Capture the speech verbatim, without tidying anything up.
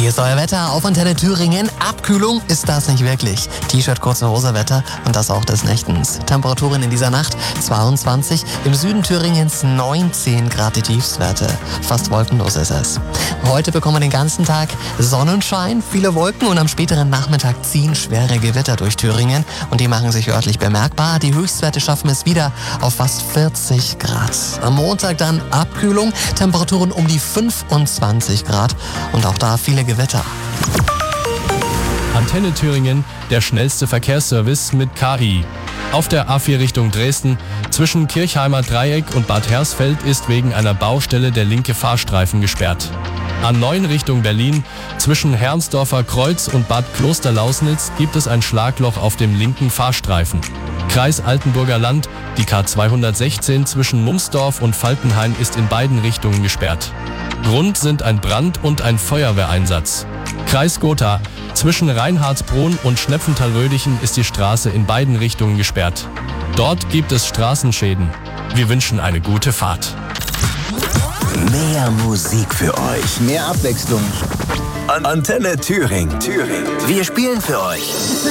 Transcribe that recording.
Hier ist euer Wetter auf Antenne Thüringen. Abkühlung ist das nicht wirklich. T-Shirt, kurze Hose Wetter und das auch des Nächtens. Temperaturen in dieser Nacht zweiundzwanzig, im Süden Thüringens neunzehn Grad die Tiefstwerte. Fast wolkenlos ist es. Heute bekommen wir den ganzen Tag Sonnenschein, viele Wolken und am späteren Nachmittag ziehen schwere Gewitter durch Thüringen und die machen sich örtlich bemerkbar. Die Höchstwerte schaffen es wieder auf fast vierzig Grad. Am Montag dann Abkühlung, Temperaturen um die fünfundzwanzig Grad und auch da viele Gewitter. Antenne Thüringen, der schnellste Verkehrsservice mit K I. Auf der A vier Richtung Dresden, zwischen Kirchheimer Dreieck und Bad Hersfeld ist wegen einer Baustelle der linke Fahrstreifen gesperrt. A neun Richtung Berlin, zwischen Herrnsdorfer Kreuz und Bad Klosterlausnitz gibt es ein Schlagloch auf dem linken Fahrstreifen. Kreis Altenburger Land, die K zweihundertsechzehn zwischen Mumsdorf und Falkenhain ist in beiden Richtungen gesperrt. Grund sind ein Brand und ein Feuerwehreinsatz. Kreis Gotha, zwischen Reinhardsbrunn und Schnepfenthal-Rödichen ist die Straße in beiden Richtungen gesperrt. Dort gibt es Straßenschäden. Wir wünschen eine gute Fahrt. Mehr Musik für euch. Mehr Abwechslung. Antenne Thüringen. Thüringen. Wir spielen für euch.